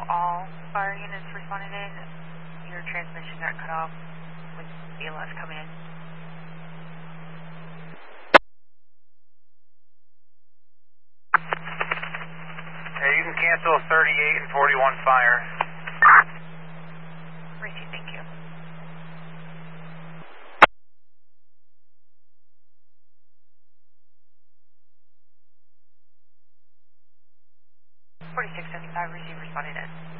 all fire units responded in. Your transmission got cut off with ELS coming in. Yeah, you can cancel 38 and 41 fire. Receive, thank you. $46.75, receive responded in.